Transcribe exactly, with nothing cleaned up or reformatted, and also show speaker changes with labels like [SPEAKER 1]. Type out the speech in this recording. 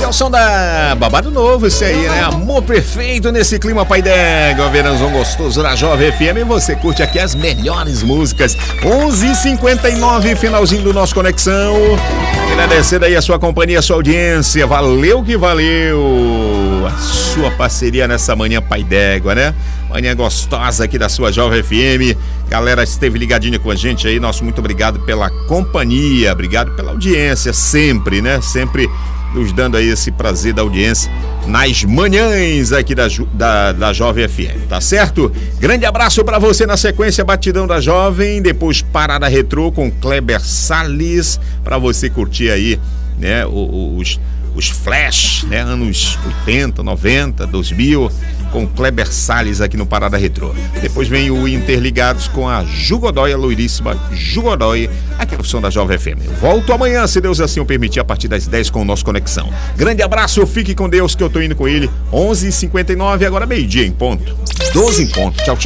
[SPEAKER 1] é o som da Babado Novo, esse aí, né? Amor perfeito nesse clima pai d'égua, verãozão gostoso da Jovem F M. E você curte aqui as melhores músicas. onze e cinquenta e nove, finalzinho do nosso Conexão. Agradecendo aí a sua companhia, a sua audiência. Valeu que valeu a sua parceria nessa manhã pai d'égua, né? Manhã gostosa aqui da sua Jovem F M. Galera esteve ligadinha com a gente aí. Nosso muito obrigado pela companhia, obrigado pela audiência sempre, né? Sempre nos dando aí esse prazer da audiência nas manhãs aqui da, da, da Jovem F M, tá certo? Grande abraço pra você. Na sequência, Batidão da Jovem, depois Parada Retrô com Kleber Salles, pra você curtir aí, né, os, os flash, né, anos oitenta, noventa, dois mil, com Kleber Salles aqui no Parada Retrô. Depois vem o Interligados com a Jugodoy, a loiríssima Jugodoy, aqui no som da Jovem F M. Eu volto amanhã, se Deus assim o permitir, a partir das dez com o nosso Conexão. Grande abraço, fique com Deus que eu tô indo com ele. onze e cinquenta e nove, agora meio-dia em ponto. doze em ponto. Tchau, tchau.